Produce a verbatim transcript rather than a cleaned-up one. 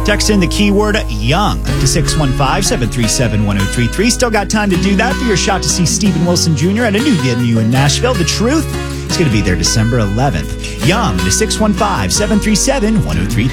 Text in the keyword YOUNG to six one five, seven three seven, one oh three three. Still got time to do that for your shot to see Steven Wilson Junior at a new venue in Nashville. The Truth is going to be there December eleventh. YOUNG to six one five, seven three seven, one oh three three.